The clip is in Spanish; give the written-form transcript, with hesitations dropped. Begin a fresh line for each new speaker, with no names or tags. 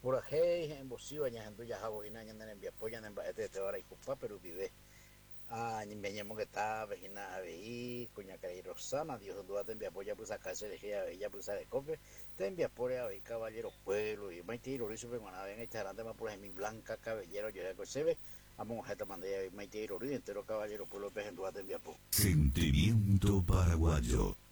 Por hey en bosiva ya ando ya hago ina ñanda en viapoya en baete te ahora y cupa pero vive. Ni me llamo que está vejina veí coña caray rosana Dios duda te envía polla pues acá se dejé a ella pues de cope te envía por ahí caballero pueblo y me tiro y sube cuando ven esta grande más por mi blanca cabellero yo ya que se ve a monja te mandé me tiro y entero caballero pueblo pues en duda te envía por
Sentimiento paraguayo.